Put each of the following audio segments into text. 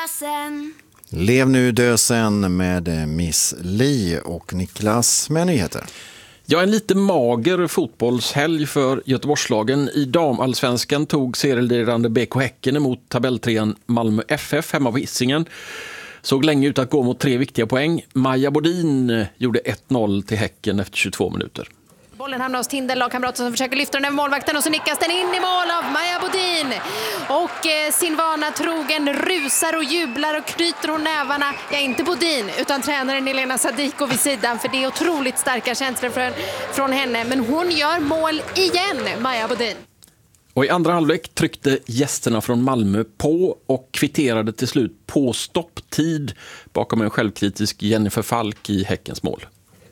sen. Lev nu dö sen med Miss Li och Niklas med nyheter. Ja, en lite mager fotbollshelg för Göteborgslagen. I damallsvenskan tog serieledande BK Häcken emot tabelltrean Malmö FF hemma på Hisingen. Såg länge ut att gå mot 3 viktiga poäng. Maja Bodin gjorde 1-0 till Häcken efter 22 minuter. Bollen hamnar hos Tindel, lagkamraten som försöker lyfta den över målvakten och så nickas den in i mål av Maja Bodin. Och sin vana trogen rusar och jublar och knyter hon nävarna. Ja, inte Bodin utan tränaren Elena Sadiko vid sidan, för det är otroligt starka känslor från henne. Men hon gör mål igen, Maja Bodin. Och i andra halvlek tryckte gästerna från Malmö på och kvitterade till slut på stopptid bakom en självkritisk Jennifer Falk i Häckens mål.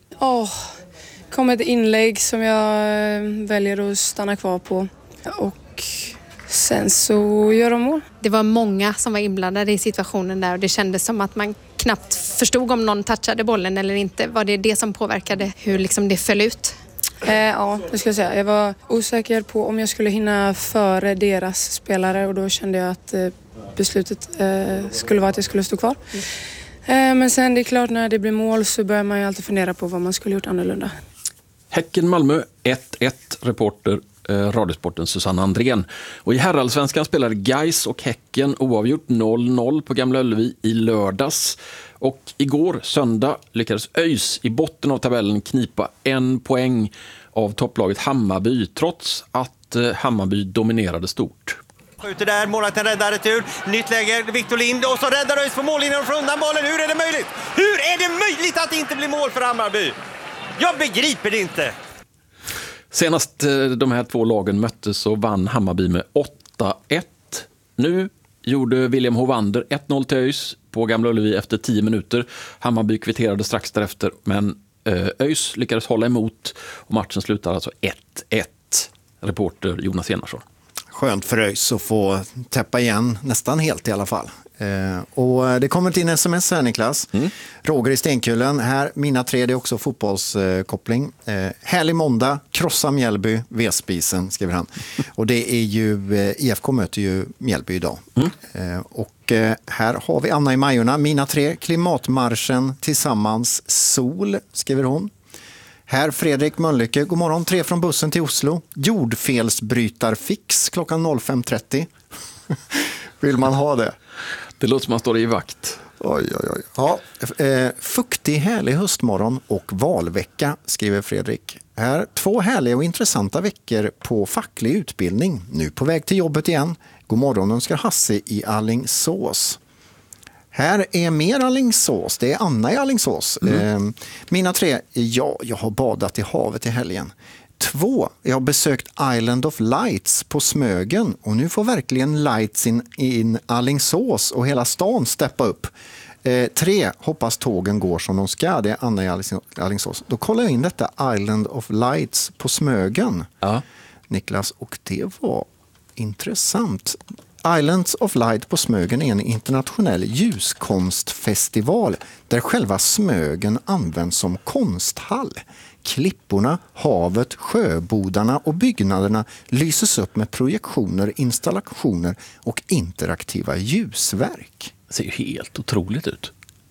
Kom ett inlägg som jag väljer att stanna kvar på och sen så gör de mål. Det var många som var inblandade i situationen där och det kändes som att man knappt förstod om någon touchade bollen eller inte. Var det som påverkade hur liksom det föll ut? Ja, det skulle jag säga. Jag var osäker på om jag skulle hinna före deras spelare och då kände jag att beslutet skulle vara att jag skulle stå kvar. Men sen det är klart, när det blir mål så börjar man ju alltid fundera på vad man skulle gjort annorlunda. Häcken-Malmö 1-1, reporter Radiosporten Susanne Andrén. Och i herrallsvenskan spelade Gais och Häcken oavgjort 0-0 på Gamla Ullevi i lördags. Och igår, söndag, lyckades ÖIS i botten av tabellen knipa 1 poäng av topplaget Hammarby, trots att Hammarby dominerade stort. Skjuter där, målvakten räddar retur. Nytt läge, Victor Lind, och så räddar ÖIS på mållinjen och får undan bollen. Hur är det möjligt? Hur är det möjligt att det inte blir mål för Hammarby? Jag begriper det inte. Senast de här 2 lagen möttes så vann Hammarby med 8-1. Nu gjorde William Hovander 1-0 till ÖIS på Gamla Ullevi efter 10 minuter. Hammarby kvitterade strax därefter, men ÖIS lyckades hålla emot och matchen slutade alltså 1-1. Reporter Jonas Enarsson. Skönt för ÖIS att få täppa igen nästan helt i alla fall. Och det kommer in sms här, Niklas. Roger i Stenkullen här, mina 3, det är också fotbollskoppling. Härlig måndag, krossa Mjällby, V-spisen, skriver han. Och det är ju, IFK möter ju Mjällby idag. Och här har vi Anna i Majorna, mina 3, klimatmarschen tillsammans, sol, skriver hon. Här Fredrik Möllycke, god morgon, 3 från bussen till Oslo. Jordfelsbrytarfix klockan 05.30. Vill man ha det? Det låter som man står i vakt. Oj. Ja, fuktig, härlig höstmorgon och valvecka, skriver Fredrik. Här 2 härliga och intressanta veckor på facklig utbildning. Nu på väg till jobbet igen. God morgon önskar Hasse i Alingsås. Här är mer Alingsås. Det är Anna i Alingsås. Mina 3, ja, jag har badat i havet i helgen. 2, jag har besökt Island of Lights på Smögen och nu får verkligen lights in Alingsås och hela stan steppa upp. 3, hoppas tågen går som de ska. Det är Anna i Alingsås. Då kollar jag in detta Island of Lights på Smögen. Ja. Niklas, och det var intressant. Islands of Light på Smögen är en internationell ljuskonstfestival där själva Smögen används som konsthall. Klipporna, havet, sjöbodarna och byggnaderna lyses upp med projektioner, installationer och interaktiva ljusverk. Det ser ju helt otroligt ut.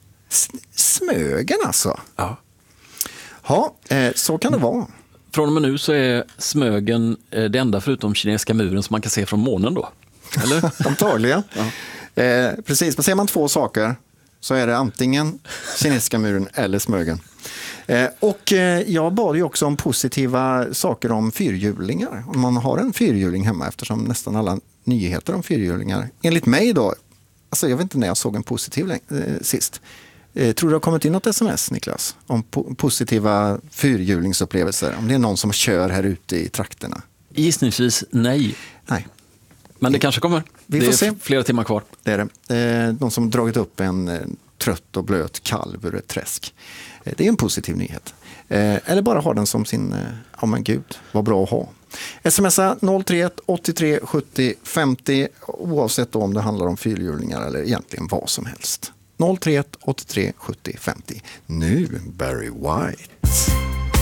Smögen alltså? Ja. Ja, så kan det vara. Från och med nu så är Smögen det enda förutom kinesiska muren som man kan se från månen då. Eller? Antagligen. Ja. Precis, men ser man 2 saker så är det antingen kinesiska muren eller Smögen. Och jag bad ju också om positiva saker om fyrhjulingar. Om man har en fyrhjuling hemma, eftersom nästan alla nyheter om fyrhjulingar, enligt mig då, alltså jag vet inte när jag såg en positiv sist. Tror du det har kommit in något sms, Niklas, om positiva fyrhjulingsupplevelser? Om det är någon som kör här ute i trakterna? Gissningsvis nej. Nej. Men det kanske kommer. Vi får se. Flera timmar kvar. Det är det. Någon som dragit upp en trött och blöt kalv ur ett träsk. Det är en positiv nyhet. Eller bara ha den som sin, men gud, vad bra att ha. Smsa 031 83 70 50 oavsett om det handlar om fyrhjulingar eller egentligen vad som helst. 031 83 70 50. Nu Barry White.